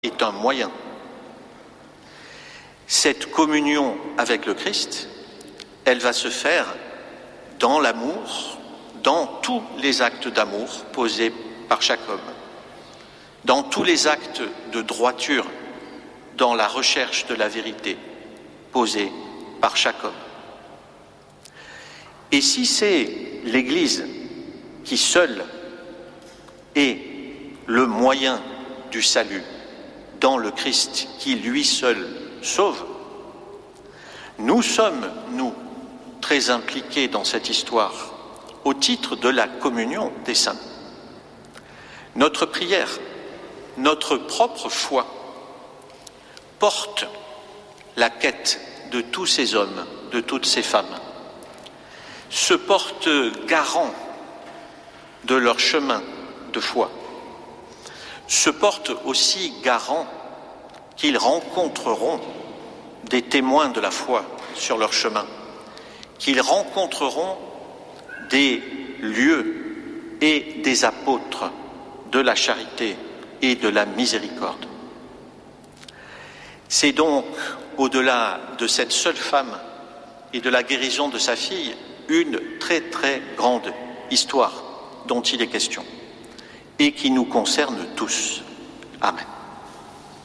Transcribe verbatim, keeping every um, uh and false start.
est un moyen. Cette communion avec le Christ, elle va se faire dans l'amour, dans tous les actes d'amour posés par chaque homme, dans tous les actes de droiture, dans la recherche de la vérité posée par chaque homme. Et si c'est l'Église qui seule est le moyen du salut dans le Christ qui lui seul sauve, nous sommes, nous, très impliqués dans cette histoire au titre de la communion des saints. Notre prière, notre propre foi porte la quête de tous ces hommes, de toutes ces femmes, se porte garant de leur chemin de foi, se porte aussi garant qu'ils rencontreront des témoins de la foi sur leur chemin, qu'ils rencontreront des lieux et des apôtres de la charité et de la miséricorde. C'est donc, au-delà de cette seule femme et de la guérison de sa fille, une très très grande histoire dont il est question et qui nous concerne tous. Amen.